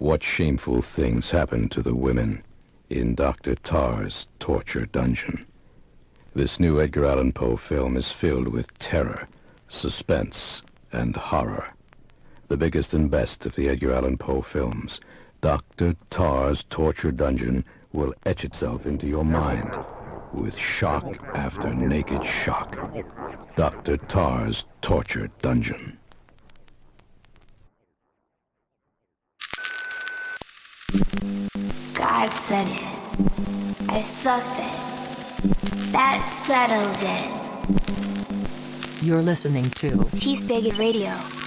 What shameful things happened to the women in Dr. Tarr's torture dungeon. This new Edgar Allan Poe film is filled with terror, suspense, and horror. The biggest and best of the Edgar Allan Poe films, Dr. Tarr's torture dungeon will etch itself into your mind with shock after naked shock. Dr. Tarr's torture dungeon. God said it. I sucked it. That settles it. You're listening to T-Spigot Radio.